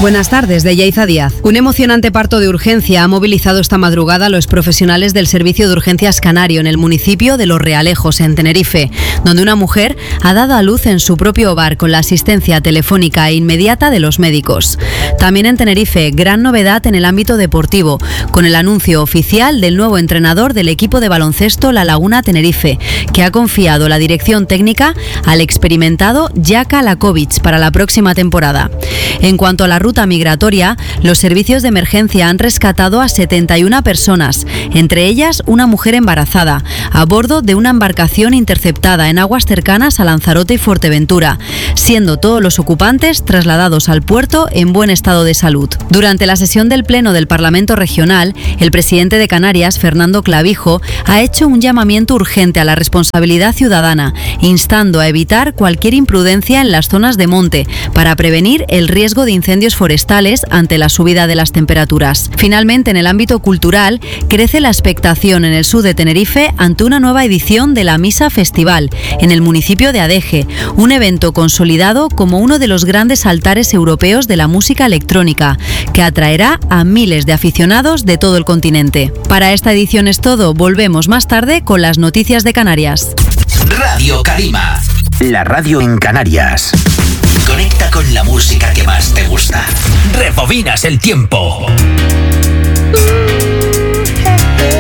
Buenas tardes, de Yaiza Díaz. Un emocionante parto de urgencia ha movilizado esta madrugada a los profesionales del Servicio de Urgencias Canario en el municipio de Los Realejos, en Tenerife, donde una mujer ha dado a luz en su propio hogar con la asistencia telefónica e inmediata de los médicos. También en Tenerife, gran novedad en el ámbito deportivo, con el anuncio oficial del nuevo entrenador del equipo de baloncesto La Laguna Tenerife, que ha confiado la dirección técnica al experimentado Jaka Lakovic para la próxima temporada. En cuanto a la ruta migratoria, los servicios de emergencia han rescatado a 71 personas, entre ellas una mujer embarazada, a bordo de una embarcación interceptada en aguas cercanas a Lanzarote y Fuerteventura, siendo todos los ocupantes trasladados al puerto en buen estado de salud. Durante la sesión del Pleno del Parlamento Regional, el presidente de Canarias, Fernando Clavijo, ha hecho un llamamiento urgente a la responsabilidad ciudadana, instando a evitar cualquier imprudencia en las zonas de monte para prevenir el riesgo de incendios forestales ante la subida de las temperaturas. Finalmente, en el ámbito cultural, crece la expectación en el sur de Tenerife ante una nueva edición de la Misa Festival en el municipio de Adeje, un evento consolidado como uno de los grandes altares europeos de la música electrónica, que atraerá a miles de aficionados de todo el continente. Para esta edición es todo, volvemos más tarde con las noticias de Canarias. Radio Calima, la radio en Canarias. Conecta con la música que más te gusta. Rebobinas el tiempo.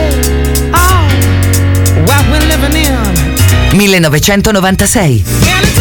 1996.